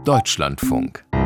Deutschlandfunk.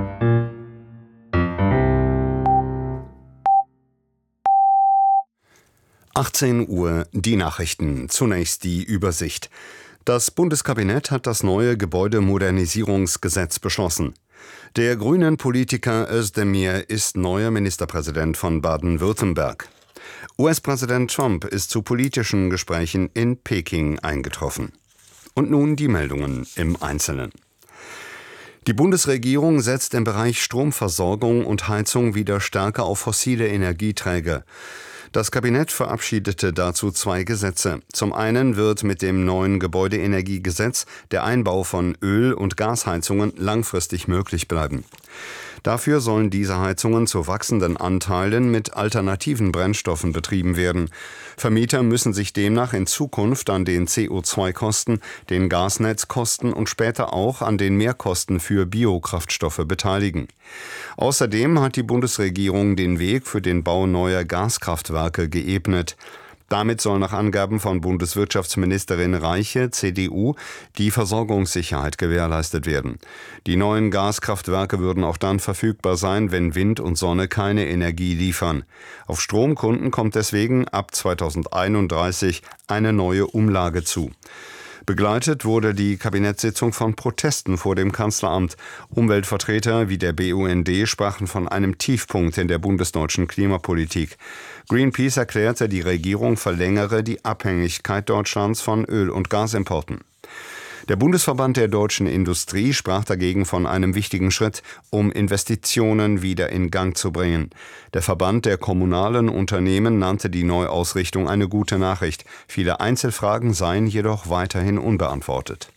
Uhr, die Nachrichten. Zunächst die Übersicht. Das Bundeskabinett hat das neue Gebäudemodernisierungsgesetz beschlossen. Der grünen Politiker Özdemir ist neuer Ministerpräsident von Baden-Württemberg. US-Präsident Trump ist zu politischen Gesprächen in Peking eingetroffen. Und nun die Meldungen im Einzelnen. Die Bundesregierung setzt im Bereich Stromversorgung und Heizung wieder stärker auf fossile Energieträger. Das Kabinett verabschiedete dazu 2 Gesetze. Zum einen wird mit dem neuen Gebäudeenergiegesetz der Einbau von Öl- und Gasheizungen langfristig möglich bleiben. Dafür sollen diese Heizungen zu wachsenden Anteilen mit alternativen Brennstoffen betrieben werden. Vermieter müssen sich demnach in Zukunft an den CO2-Kosten, den Gasnetzkosten und später auch an den Mehrkosten für Biokraftstoffe beteiligen. Außerdem hat die Bundesregierung den Weg für den Bau neuer Gaskraftwerke geebnet. Damit soll nach Angaben von Bundeswirtschaftsministerin Reiche, CDU, die Versorgungssicherheit gewährleistet werden. Die neuen Gaskraftwerke würden auch dann verfügbar sein, wenn Wind und Sonne keine Energie liefern. Auf Stromkunden kommt deswegen ab 2031 eine neue Umlage zu. Begleitet wurde die Kabinettssitzung von Protesten vor dem Kanzleramt. Umweltvertreter wie der BUND sprachen von einem Tiefpunkt in der bundesdeutschen Klimapolitik. Greenpeace erklärte, die Regierung verlängere die Abhängigkeit Deutschlands von Öl- und Gasimporten. Der Bundesverband der deutschen Industrie sprach dagegen von einem wichtigen Schritt, um Investitionen wieder in Gang zu bringen. Der Verband der kommunalen Unternehmen nannte die Neuausrichtung eine gute Nachricht. Viele Einzelfragen seien jedoch weiterhin unbeantwortet.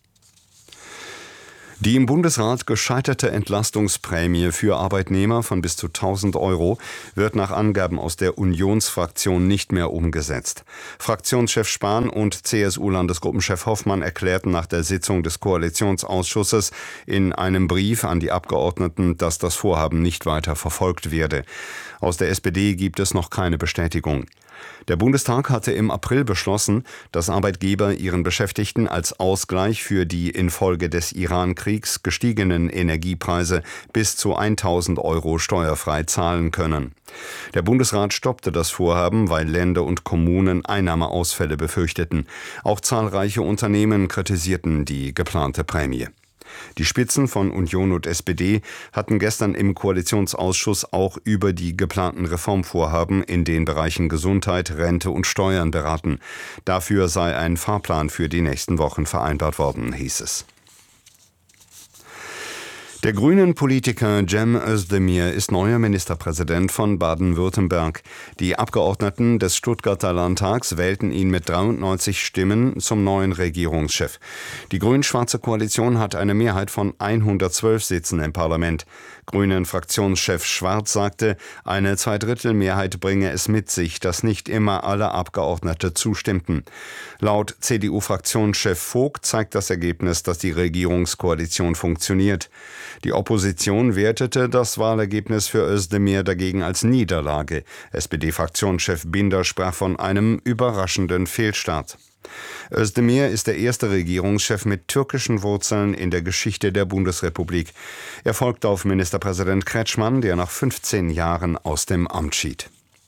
Die im Bundesrat gescheiterte Entlastungsprämie für Arbeitnehmer von bis zu 1.000 € wird nach Angaben aus der Unionsfraktion nicht mehr umgesetzt. Fraktionschef Spahn und CSU-Landesgruppenchef Hoffmann erklärten nach der Sitzung des Koalitionsausschusses in einem Brief an die Abgeordneten, dass das Vorhaben nicht weiter verfolgt werde. Aus der SPD gibt es noch keine Bestätigung. Der Bundestag hatte im April beschlossen, dass Arbeitgeber ihren Beschäftigten als Ausgleich für die infolge des Iran-Kriegs gestiegenen Energiepreise bis zu 1.000 € steuerfrei zahlen können. Der Bundesrat stoppte das Vorhaben, weil Länder und Kommunen Einnahmeausfälle befürchteten. Auch zahlreiche Unternehmen kritisierten die geplante Prämie. Die Spitzen von Union und SPD hatten gestern im Koalitionsausschuss auch über die geplanten Reformvorhaben in den Bereichen Gesundheit, Rente und Steuern beraten. Dafür sei ein Fahrplan für die nächsten Wochen vereinbart worden, hieß es. Der grünen Politiker Cem Özdemir ist neuer Ministerpräsident von Baden-Württemberg. Die Abgeordneten des Stuttgarter Landtags wählten ihn mit 93 Stimmen zum neuen Regierungschef. Die grün-schwarze Koalition hat eine Mehrheit von 112 Sitzen im Parlament. Grünen-Fraktionschef Schwarz sagte, eine Zweidrittelmehrheit bringe es mit sich, dass nicht immer alle Abgeordnete zustimmten. Laut CDU-Fraktionschef Vogt zeigt das Ergebnis, dass die Regierungskoalition funktioniert. Die Opposition wertete das Wahlergebnis für Özdemir dagegen als Niederlage. SPD-Fraktionschef Binder sprach von einem überraschenden Fehlstart. Özdemir ist der erste Regierungschef mit türkischen Wurzeln in der Geschichte der Bundesrepublik. Er folgt auf Ministerpräsident Kretschmann, der nach 15 Jahren aus dem Amt schied.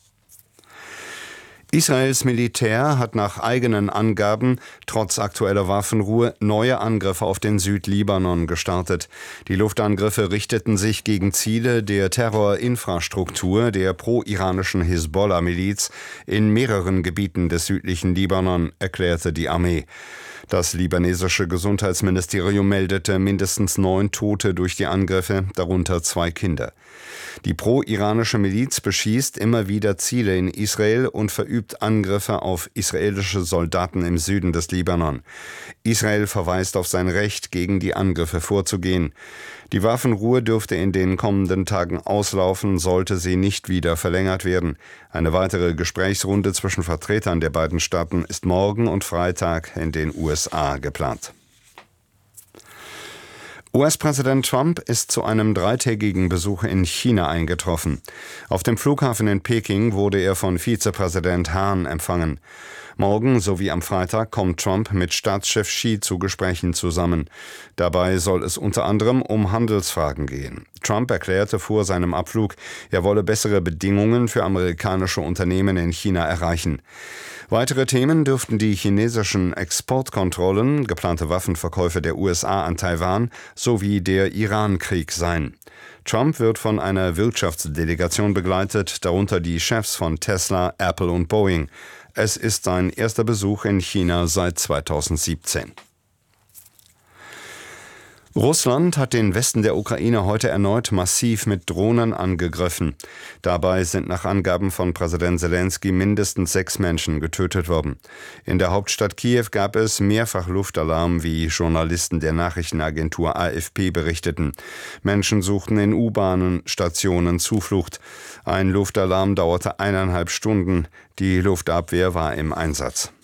Israels Militär hat nach eigenen Angaben trotz aktueller Waffenruhe neue Angriffe auf den Südlibanon gestartet. Die Luftangriffe richteten sich gegen Ziele der Terrorinfrastruktur der pro-iranischen Hisbollah-Miliz in mehreren Gebieten des südlichen Libanon, erklärte die Armee. Das libanesische Gesundheitsministerium meldete mindestens 9 Tote durch die Angriffe, darunter 2 Kinder. Die pro-iranische Miliz beschießt immer wieder Ziele in Israel und verübt Angriffe auf israelische Soldaten im Süden des Libanon. Israel verweist auf sein Recht, gegen die Angriffe vorzugehen. Die Waffenruhe dürfte in den kommenden Tagen auslaufen, sollte sie nicht wieder verlängert werden. Eine weitere Gesprächsrunde zwischen Vertretern der beiden Staaten ist morgen und Freitag in den USA geplant. US-Präsident Trump ist zu einem 3-tägigen Besuch in China eingetroffen. Auf dem Flughafen in Peking wurde er von Vizepräsident Han empfangen. Morgen sowie am Freitag kommt Trump mit Staatschef Xi zu Gesprächen zusammen. Dabei soll es unter anderem um Handelsfragen gehen. Trump erklärte vor seinem Abflug, er wolle bessere Bedingungen für amerikanische Unternehmen in China erreichen. Weitere Themen dürften die chinesischen Exportkontrollen, geplante Waffenverkäufe der USA an Taiwan sowie der Iran-Krieg sein. Trump wird von einer Wirtschaftsdelegation begleitet, darunter die Chefs von Tesla, Apple und Boeing. Es ist sein erster Besuch in China seit 2017. Russland hat den Westen der Ukraine heute erneut massiv mit Drohnen angegriffen. Dabei sind nach Angaben von Präsident Zelensky mindestens 6 Menschen getötet worden. In der Hauptstadt Kiew gab es mehrfach Luftalarm, wie Journalisten der Nachrichtenagentur AFP berichteten. Menschen suchten in U-Bahnen, Stationen Zuflucht. Ein Luftalarm dauerte 1,5 Stunden. Die Luftabwehr war im Einsatz.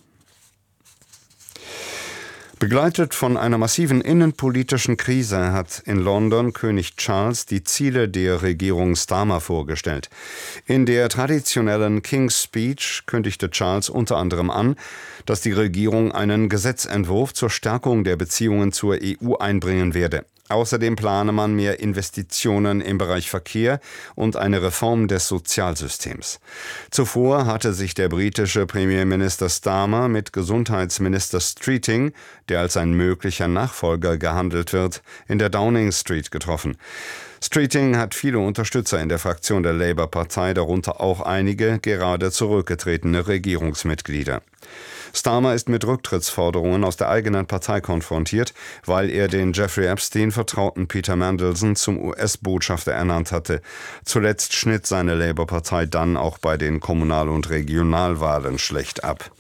Begleitet von einer massiven innenpolitischen Krise hat in London König Charles die Ziele der Regierung Starmer vorgestellt. In der traditionellen King's Speech kündigte Charles unter anderem an, dass die Regierung einen Gesetzentwurf zur Stärkung der Beziehungen zur EU einbringen werde. Außerdem plane man mehr Investitionen im Bereich Verkehr und eine Reform des Sozialsystems. Zuvor hatte sich der britische Premierminister Starmer mit Gesundheitsminister Streeting, der als ein möglicher Nachfolger gehandelt wird, in der Downing Street getroffen. Streeting hat viele Unterstützer in der Fraktion der Labour-Partei, darunter auch einige gerade zurückgetretene Regierungsmitglieder. Starmer ist mit Rücktrittsforderungen aus der eigenen Partei konfrontiert, weil er den Jeffrey Epstein-Vertrauten Peter Mandelson zum US-Botschafter ernannt hatte. Zuletzt schnitt seine Labour-Partei dann auch bei den Kommunal- und Regionalwahlen schlecht ab.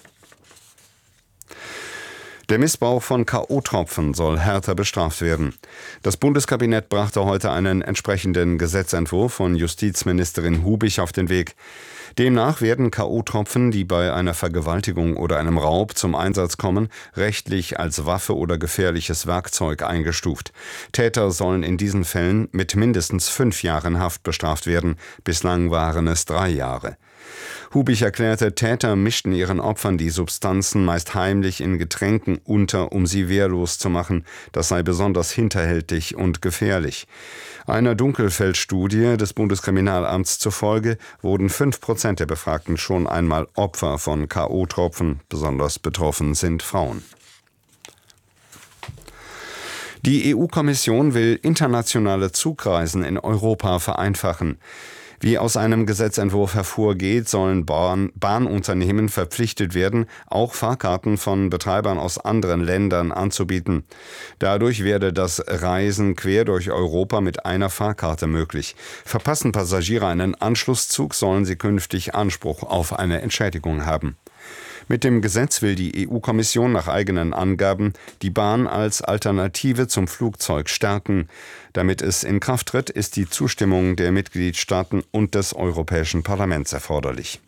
Der Missbrauch von K.O.-Tropfen soll härter bestraft werden. Das Bundeskabinett brachte heute einen entsprechenden Gesetzentwurf von Justizministerin Hubich auf den Weg. Demnach werden K.O.-Tropfen, die bei einer Vergewaltigung oder einem Raub zum Einsatz kommen, rechtlich als Waffe oder gefährliches Werkzeug eingestuft. Täter sollen in diesen Fällen mit mindestens 5 Jahren Haft bestraft werden. Bislang waren es 3 Jahre. Hubich erklärte, Täter mischten ihren Opfern die Substanzen meist heimlich in Getränken unter, um sie wehrlos zu machen. Das sei besonders hinterhältig und gefährlich. Einer Dunkelfeldstudie des Bundeskriminalamts zufolge wurden 5% der Befragten schon einmal Opfer von K.O.-Tropfen. Besonders betroffen sind Frauen. Die EU-Kommission will internationale Zugreisen in Europa vereinfachen. Wie aus einem Gesetzentwurf hervorgeht, sollen Bahnunternehmen verpflichtet werden, auch Fahrkarten von Betreibern aus anderen Ländern anzubieten. Dadurch werde das Reisen quer durch Europa mit einer Fahrkarte möglich. Verpassen Passagiere einen Anschlusszug, sollen sie künftig Anspruch auf eine Entschädigung haben. Mit dem Gesetz will die EU-Kommission nach eigenen Angaben die Bahn als Alternative zum Flugzeug stärken. Damit es in Kraft tritt, ist die Zustimmung der Mitgliedstaaten und des Europäischen Parlaments erforderlich.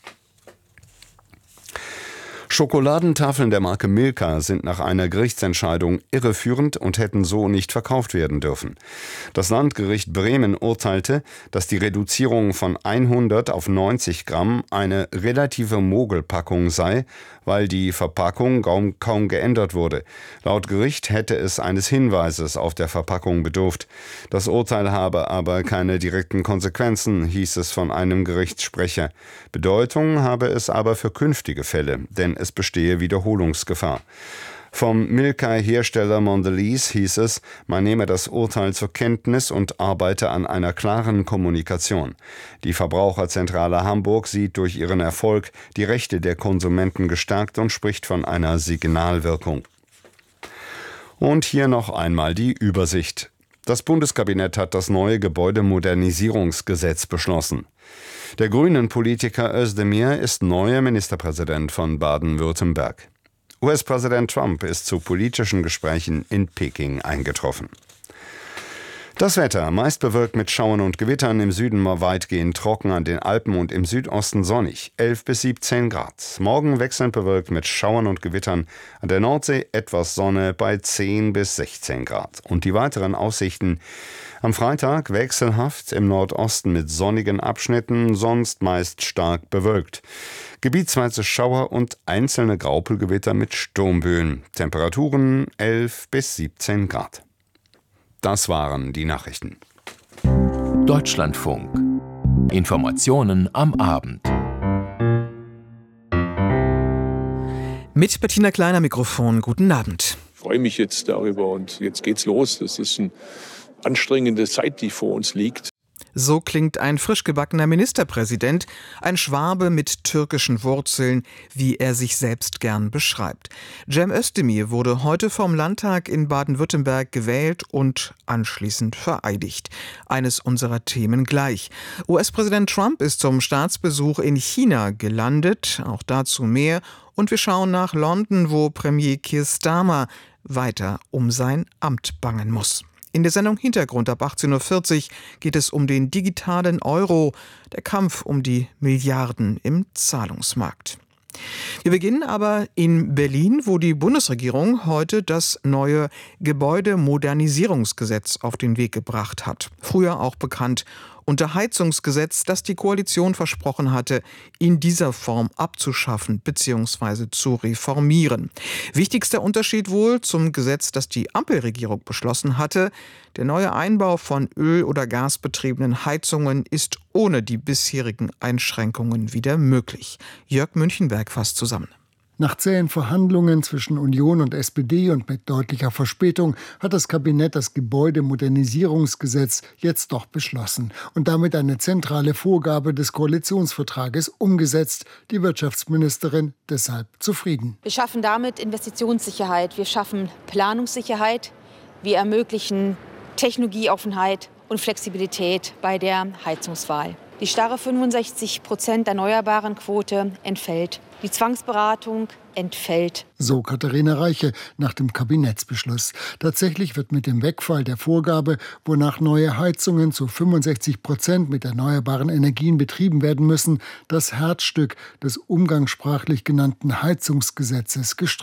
Schokoladentafeln der Marke Milka sind nach einer Gerichtsentscheidung irreführend und hätten so nicht verkauft werden dürfen. Das Landgericht Bremen urteilte, dass die Reduzierung von 100 auf 90 Gramm eine relative Mogelpackung sei, weil die Verpackung kaum geändert wurde. Laut Gericht hätte es eines Hinweises auf der Verpackung bedurft. Das Urteil habe aber keine direkten Konsequenzen, hieß es von einem Gerichtssprecher. Bedeutung habe es aber für künftige Fälle, denn es bestehe Wiederholungsgefahr. Vom Milka-Hersteller Mondelez hieß es, man nehme das Urteil zur Kenntnis und arbeite an einer klaren Kommunikation. Die Verbraucherzentrale Hamburg sieht durch ihren Erfolg die Rechte der Konsumenten gestärkt und spricht von einer Signalwirkung. Und hier noch einmal die Übersicht. Das Bundeskabinett hat das neue Gebäudemodernisierungsgesetz beschlossen. Der Grünen-Politiker Özdemir ist neuer Ministerpräsident von Baden-Württemberg. US-Präsident Trump ist zu politischen Gesprächen in Peking eingetroffen. Das Wetter, meist bewölkt mit Schauern und Gewittern, im Süden mal weitgehend trocken, an den Alpen und im Südosten sonnig, 11 bis 17 Grad. Morgen wechselnd bewölkt mit Schauern und Gewittern, an der Nordsee etwas Sonne bei 10 bis 16 Grad. Und die weiteren Aussichten: am Freitag wechselhaft, im Nordosten mit sonnigen Abschnitten, sonst meist stark bewölkt. Gebietsweise Schauer und einzelne Graupelgewitter mit Sturmböen. Temperaturen 11 bis 17 Grad. Das waren die Nachrichten. Deutschlandfunk. Informationen am Abend. Mit Bettina Kleiner Mikrofon. Guten Abend. Ich freue mich jetzt darüber und jetzt geht's los. Das ist eine anstrengende Zeit, die vor uns liegt. So klingt ein frisch gebackener Ministerpräsident, ein Schwabe mit türkischen Wurzeln, wie er sich selbst gern beschreibt. Cem Özdemir wurde heute vom Landtag in Baden-Württemberg gewählt und anschließend vereidigt. Eines unserer Themen gleich. US-Präsident Trump ist zum Staatsbesuch in China gelandet, auch dazu mehr. Und wir schauen nach London, wo Premier Keir Starmer weiter um sein Amt bangen muss. In der Sendung Hintergrund ab 18.40 Uhr geht es um den digitalen Euro, der Kampf um die Milliarden im Zahlungsmarkt. Wir beginnen aber in Berlin, wo die Bundesregierung heute das neue Gebäudemodernisierungsgesetz auf den Weg gebracht hat. Früher auch bekannt unter Heizungsgesetz, das die Koalition versprochen hatte, in dieser Form abzuschaffen bzw. zu reformieren. Wichtigster Unterschied wohl zum Gesetz, das die Ampelregierung beschlossen hatte: der neue Einbau von Öl- oder gasbetriebenen Heizungen ist ohne die bisherigen Einschränkungen wieder möglich. Jörg Münchenberg fasst zusammen. Nach zähen Verhandlungen zwischen Union und SPD und mit deutlicher Verspätung hat das Kabinett das Gebäudemodernisierungsgesetz jetzt doch beschlossen und damit eine zentrale Vorgabe des Koalitionsvertrages umgesetzt. Die Wirtschaftsministerin deshalb zufrieden. Wir schaffen damit Investitionssicherheit, wir schaffen Planungssicherheit, wir ermöglichen Technologieoffenheit und Flexibilität bei der Heizungswahl. Die starre 65% erneuerbaren Quote entfällt. Die Zwangsberatung entfällt. So Katharina Reiche nach dem Kabinettsbeschluss. Tatsächlich wird mit dem Wegfall der Vorgabe, wonach neue Heizungen zu 65% mit erneuerbaren Energien betrieben werden müssen, das Herzstück des umgangssprachlich genannten Heizungsgesetzes gestrichen.